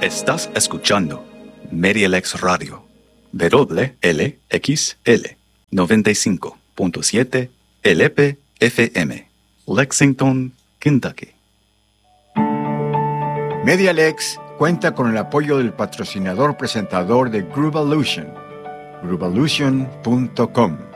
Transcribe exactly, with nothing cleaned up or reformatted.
Estás escuchando MediaLex Radio, W L X L noventa y cinco punto siete L P F M, Lexington, Kentucky. MediaLex cuenta con el apoyo del patrocinador presentador de Groovolution, groovolution punto com.